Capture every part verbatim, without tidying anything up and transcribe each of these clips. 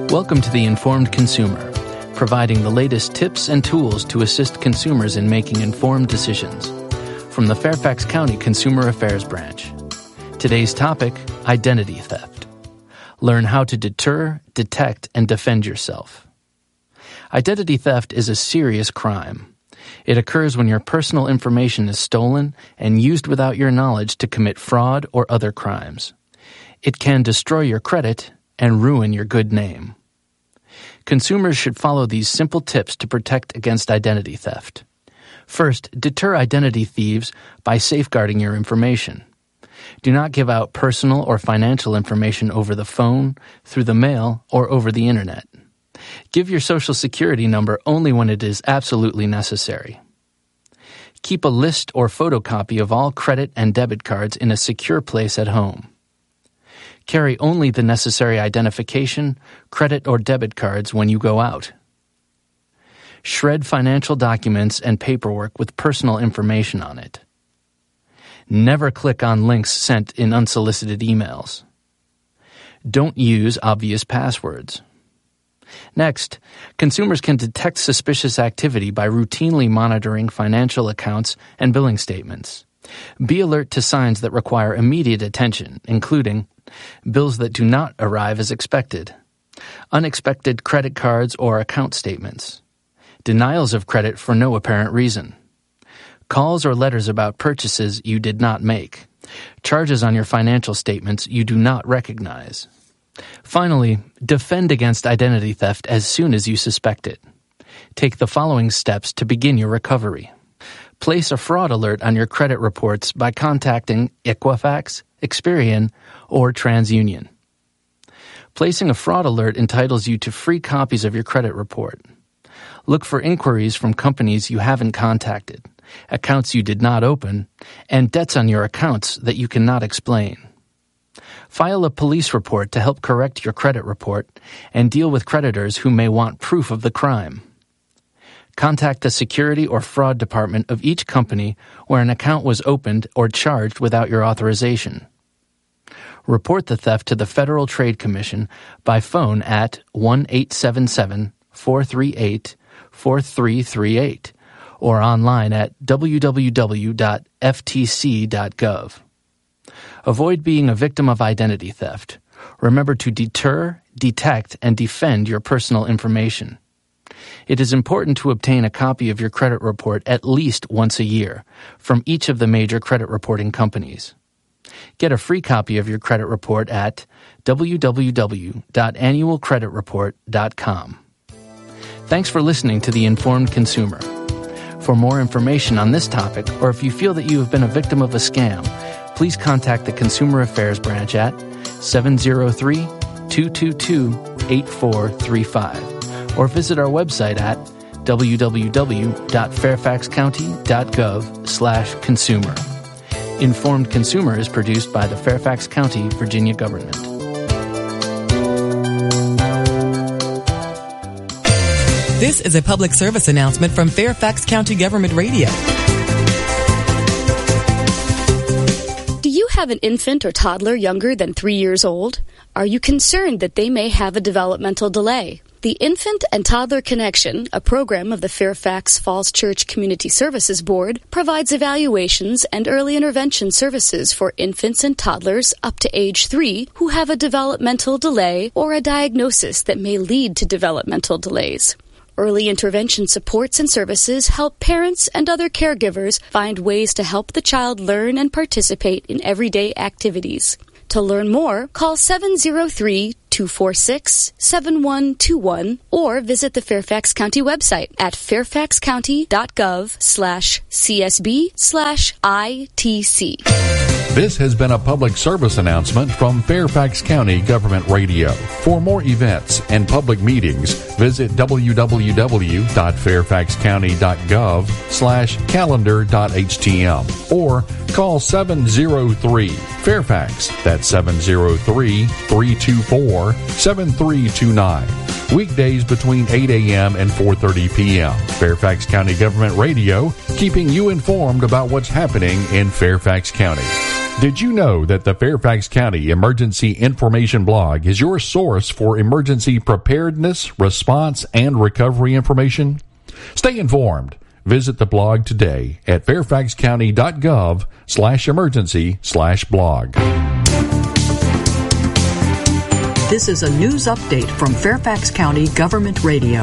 Welcome to The Informed Consumer, providing the latest tips and tools to assist consumers in making informed decisions. From the Fairfax County Consumer Affairs Branch. Today's topic, identity theft. Learn how to deter, detect, and defend yourself. Identity theft is a serious crime. It occurs when your personal information is stolen and used without your knowledge to commit fraud or other crimes. It can destroy your credit and ruin your good name. Consumers should follow these simple tips to protect against identity theft. First, deter identity thieves by safeguarding your information. Do not give out personal or financial information over the phone, through the mail, or over the internet. Give your social security number only when it is absolutely necessary. Keep a list or photocopy of all credit and debit cards in a secure place at home. Carry only the necessary identification, credit or debit cards when you go out. Shred financial documents and paperwork with personal information on it. Never click on links sent in unsolicited emails. Don't use obvious passwords. Next, consumers can detect suspicious activity by routinely monitoring financial accounts and billing statements. Be alert to signs that require immediate attention, including bills that do not arrive as expected, unexpected credit cards or account statements, denials of credit for no apparent reason, calls or letters about purchases you did not make, charges on your financial statements you do not recognize. Finally, defend against identity theft as soon as you suspect it. Take the following steps to begin your recovery. Place a fraud alert on your credit reports by contacting Equifax, Experian, or TransUnion. Placing a fraud alert entitles you to free copies of your credit report. Look for inquiries from companies you haven't contacted, accounts you did not open, and debts on your accounts that you cannot explain. File a police report to help correct your credit report and deal with creditors who may want proof of the crime. Contact the security or fraud department of each company where an account was opened or charged without your authorization. Report the theft to the Federal Trade Commission by phone at one eight seven seven, four three eight, four three three eight or online at w w w dot f t c dot gov. Avoid being a victim of identity theft. Remember to deter, detect, and defend your personal information. It is important to obtain a copy of your credit report at least once a year from each of the major credit reporting companies. Get a free copy of your credit report at w w w dot annual credit report dot com. Thanks for listening to The Informed Consumer. For more information on this topic, or if you feel that you have been a victim of a scam, please contact the Consumer Affairs Branch at seven zero three, two two two, eight four three five or visit our website at w w w dot fairfax county dot gov slash consumer. Informed Consumer is produced by the Fairfax County, Virginia government. This is a public service announcement from Fairfax County Government Radio. Do you have an infant or toddler younger than three years old? Are you concerned that they may have a developmental delay? The Infant and Toddler Connection, a program of the Fairfax Falls Church Community Services Board, provides evaluations and early intervention services for infants and toddlers up to age three who have a developmental delay or a diagnosis that may lead to developmental delays. Early intervention supports and services help parents and other caregivers find ways to help the child learn and participate in everyday activities. To learn more, call seven zero three, two four six, seven one two one or visit the Fairfax County website at fairfax county dot gov slash c s b slash i t c. This has been a public service announcement from Fairfax County Government Radio. For more events and public meetings, visit w w w dot fairfax county dot gov slash calendar dot h t m or call seven zero three Fairfax. That's seven zero three, three two four, seven three two nine. Weekdays between eight a.m. and four thirty p.m. Fairfax County Government Radio, keeping you informed about what's happening in Fairfax County. Did you know that the Fairfax County Emergency Information Blog is your source for emergency preparedness, response, and recovery information? Stay informed. Visit the blog today at fairfaxcounty.gov slash emergency slash blog. This is a news update from Fairfax County Government Radio.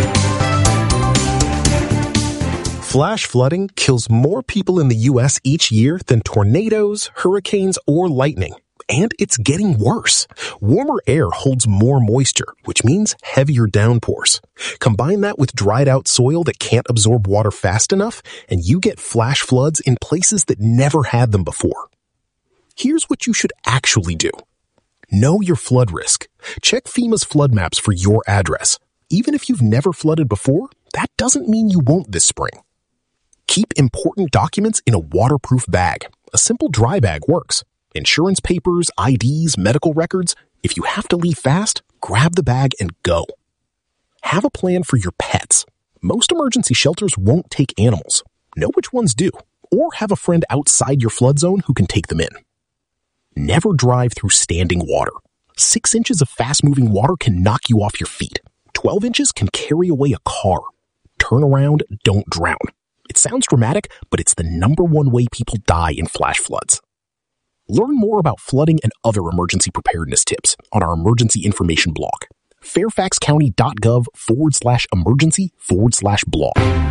Flash flooding kills more people in the U S each year than tornadoes, hurricanes, or lightning. And it's getting worse. Warmer air holds more moisture, which means heavier downpours. Combine that with dried out soil that can't absorb water fast enough, and you get flash floods in places that never had them before. Here's what you should actually do. Know your flood risk. Check FEMA's flood maps for your address. Even if you've never flooded before, that doesn't mean you won't this spring. Keep important documents in a waterproof bag. A simple dry bag works. Insurance papers, I Ds, medical records. If you have to leave fast, grab the bag and go. Have a plan for your pets. Most emergency shelters won't take animals. Know which ones do. Or have a friend outside your flood zone who can take them in. Never drive through standing water. Six inches of fast-moving water can knock you off your feet. Twelve inches can carry away a car. Turn around, don't drown. It sounds dramatic, but it's the number one way people die in flash floods. Learn more about flooding and other emergency preparedness tips on our emergency information blog. fairfaxcounty.gov forward slash emergency forward slash blog.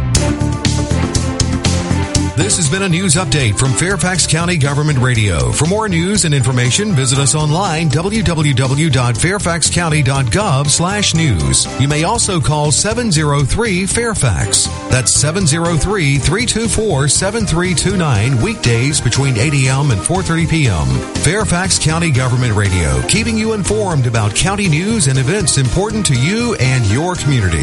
This has been a news update from Fairfax County Government Radio. For more news and information, visit us online, w w w dot fairfax county dot gov slash news. You may also call seven oh three Fairfax. That's seven oh three, three two four, seven three two nine, weekdays between eight a.m. and four thirty p.m. Fairfax County Government Radio, keeping you informed about county news and events important to you and your community.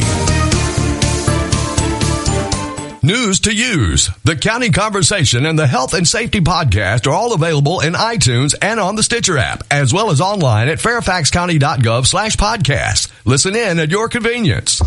News to Use. The County Conversation and the Health and Safety Podcast are all available in iTunes and on the Stitcher app, as well as online at fairfaxcounty.gov slash podcast. Listen in at your convenience.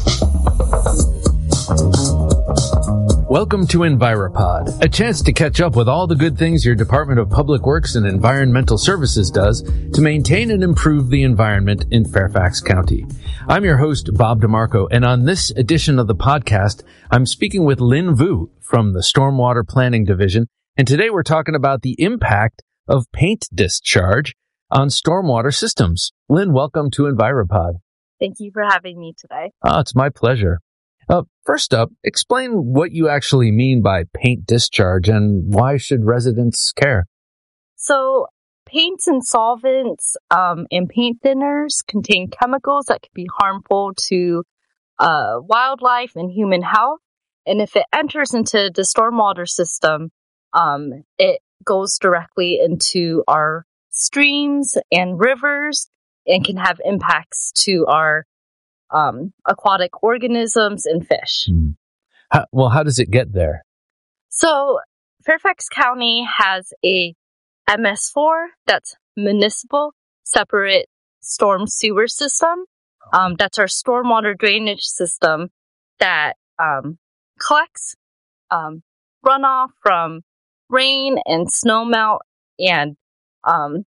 Welcome to EnviroPod, a chance to catch up with all the good things your Department of Public Works and Environmental Services does to maintain and improve the environment in Fairfax County. I'm your host, Bob DeMarco, and on this edition of the podcast, I'm speaking with Lynn Vu from the Stormwater Planning Division, and today we're talking about the impact of paint discharge on stormwater systems. Lynn, welcome to EnviroPod. Thank you for having me today. Oh, it's my pleasure. Uh, first up, explain what you actually mean by paint discharge and why should residents care? So, paints and solvents um, and paint thinners contain chemicals that can be harmful to uh, wildlife and human health. And if it enters into the stormwater system, um, it goes directly into our streams and rivers and can have impacts to our Um, aquatic organisms and fish. Hmm. How, well, how does it get there? So, Fairfax County has a M S four, that's Municipal Separate Storm Sewer System. Um, that's our stormwater drainage system that um, collects um, runoff from rain and snowmelt and um,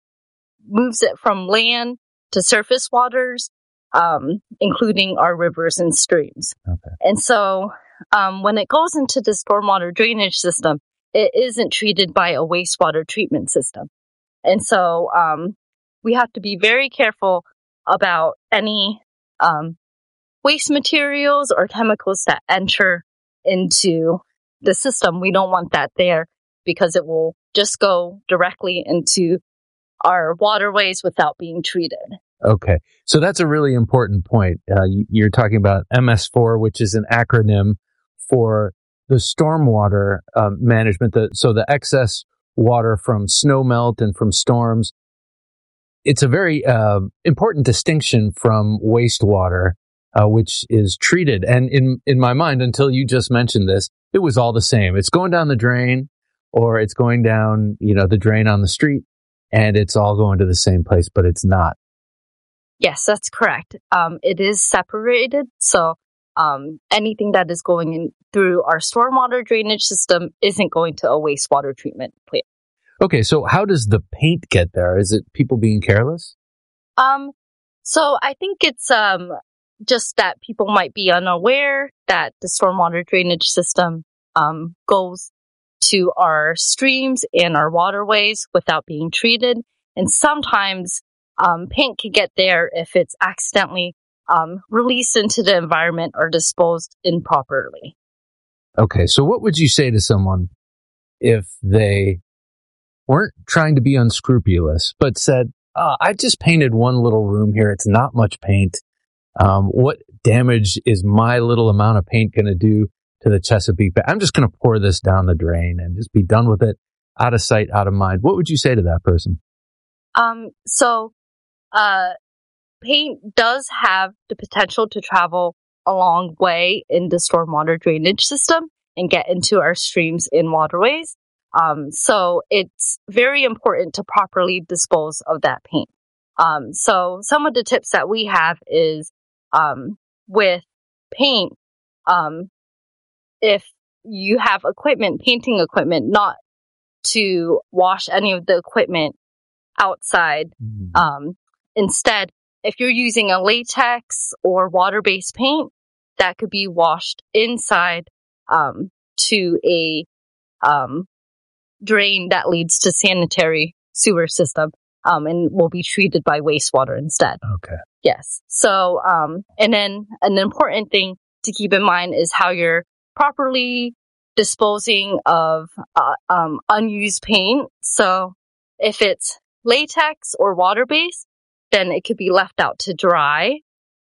moves it from land to surface waters. Um, including our rivers and streams. Okay. And so um, when it goes into the stormwater drainage system, it isn't treated by a wastewater treatment system. And so um, we have to be very careful about any um, waste materials or chemicals that enter into the system. We don't want that there because it will just go directly into our waterways without being treated. Okay. So that's a really important point. Uh, you're talking about M S four, which is an acronym for the stormwater uh, management. The, so the excess water from snowmelt and from storms. It's a very uh, important distinction from wastewater, uh, which is treated. And in, in my mind, until you just mentioned this, it was all the same. It's going down the drain or it's going down, you know, the drain on the street and it's all going to the same place, but it's not. Yes, that's correct. Um, it is separated. So um, anything that is going in through our stormwater drainage system isn't going to a wastewater treatment plant. Okay, so how does the paint get there? Is it people being careless? Um, so I think it's um just that people might be unaware that the stormwater drainage system um goes to our streams and our waterways without being treated. And sometimes um, paint can get there if it's accidentally um, released into the environment or disposed improperly. Okay, so what would you say to someone if they weren't trying to be unscrupulous, but said, oh, I just painted one little room here. It's not much paint. Um, what damage is my little amount of paint going to do to the Chesapeake Bay? I'm just going to pour this down the drain and just be done with it, out of sight, out of mind. What would you say to that person? Um, so, uh, paint does have the potential to travel a long way in the stormwater drainage system and get into our streams and waterways. Um, so it's very important to properly dispose of that paint. Um, so some of the tips that we have is, um, with paint, um, if you have equipment, painting equipment, not to wash any of the equipment outside. Mm-hmm. Um, instead, if you're using a latex or water-based paint, that could be washed inside um, to a um, drain that leads to sanitary sewer system um, and will be treated by wastewater instead. Okay. Yes. So, um, and then an important thing to keep in mind is how you're properly disposing of uh, um, unused paint. So if it's latex or water-based, then it could be left out to dry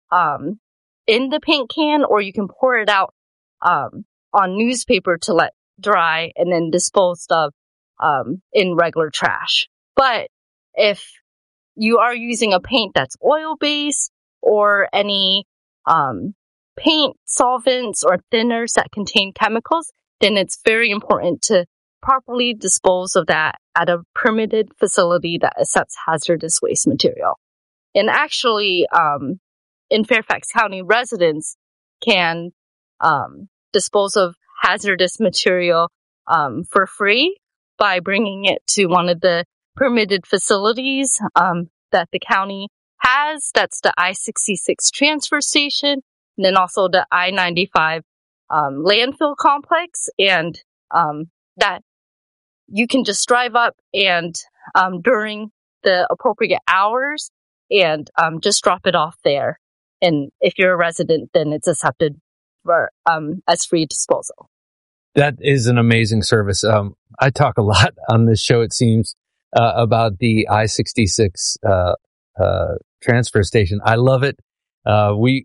um, in the paint can, or you can pour it out um, on newspaper to let dry and then disposed of um, in regular trash. But if you are using a paint that's oil-based or any um, paint solvents or thinners that contain chemicals, then it's very important to properly dispose of that at a permitted facility that accepts hazardous waste material. And actually, um, in Fairfax County, residents can um, dispose of hazardous material um, for free by bringing it to one of the permitted facilities um, that the county has. That's the I sixty-six transfer station, and then also the I ninety-five um, landfill complex. And um, that you can just drive up and um, during the appropriate hours and um, just drop it off there. And if you're a resident, then it's accepted for um, as free disposal. That is an amazing service. Um, I talk a lot on this show, it seems, uh, about the I sixty-six uh, uh, transfer station. I love it. Uh, we,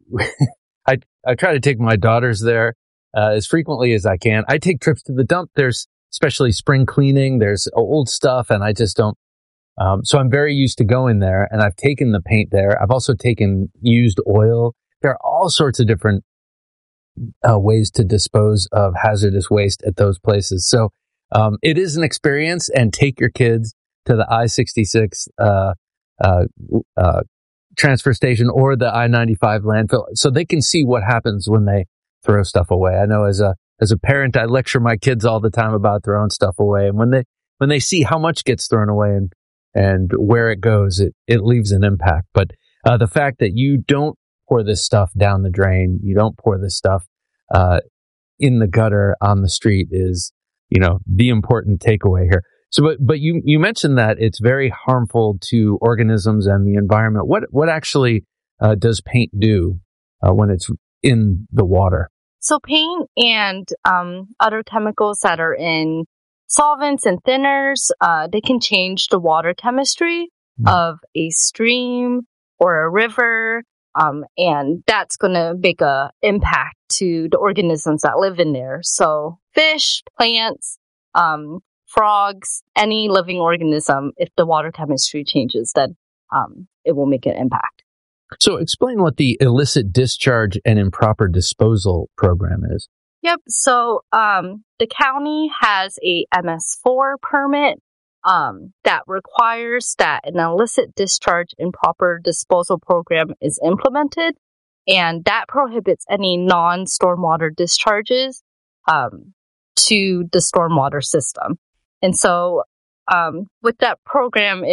I, I try to take my daughters there uh, as frequently as I can. I take trips to the dump. There's especially spring cleaning. There's old stuff, and I just don't. Um, so I'm very used to going there, and I've taken the paint there. I've also taken used oil. There are all sorts of different uh, ways to dispose of hazardous waste at those places. So um, it is an experience, and take your kids to the I sixty-six uh, uh, uh, transfer station or the I ninety-five landfill so they can see what happens when they throw stuff away. I know as a as a parent, I lecture my kids all the time about throwing stuff away, and when they when they see how much gets thrown away and and where it goes, it, it leaves an impact. But uh, the fact that you don't pour this stuff down the drain, you don't pour this stuff uh, in the gutter on the street is, you know, the important takeaway here. So, but, but you, you mentioned that it's very harmful to organisms and the environment. What, what actually uh, does paint do uh, when it's in the water? So paint and um, other chemicals that are in solvents and thinners, uh, they can change the water chemistry mm. of a stream or a river, um, and that's going to make a impact to the organisms that live in there. So fish, plants, um, frogs, any living organism, if the water chemistry changes, then um, it will make an impact. So explain what the illicit discharge and improper disposal program is. Yep. So um, the county has a M S four permit um, that requires that an illicit discharge and improper disposal program is implemented, and that prohibits any non-stormwater discharges um, to the stormwater system. And so um, with that program,